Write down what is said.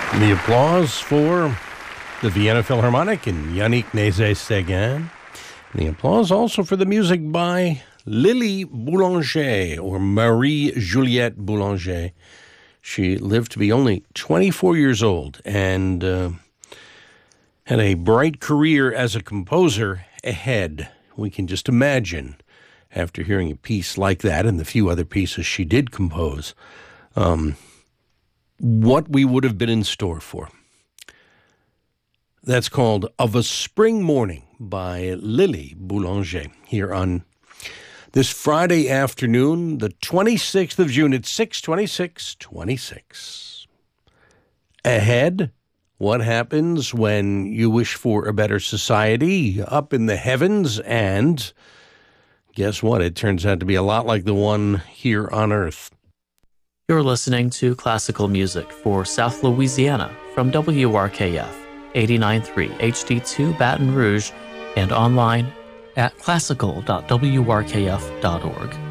The applause for the Vienna Philharmonic and Yannick Nézet-Séguin. The applause also for the music by Lily Boulanger, or Marie-Juliette Boulanger. She lived to be only 24 years old and had a bright career as a composer ahead. We can just imagine, after hearing a piece like that and the few other pieces she did compose, what we would have been in store for. That's called Of a Spring Morning by Lily Boulanger, here on this Friday afternoon, the 26th of June at 6:26:26. Ahead, what happens when you wish for a better society up in the heavens, and guess what? It turns out to be a lot like the one here on Earth. You're listening to classical music for South Louisiana from WRKF 89.3 HD2 Baton Rouge and online at classical.wrkf.org.